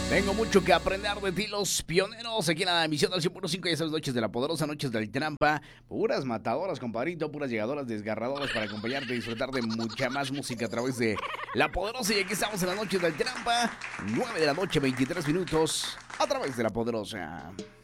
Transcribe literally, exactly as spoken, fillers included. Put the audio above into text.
Tengo mucho que aprender de ti, los pioneros, aquí en la emisión del cien punto cinco, ya sabes, noches de la poderosa, noches del trampa, puras matadoras, compadrito, puras llegadoras, desgarradoras para acompañarte y disfrutar de mucha más música a través de la poderosa. Y aquí estamos en las noches del trampa, nueve de la noche, veintitrés minutos, a través de la poderosa.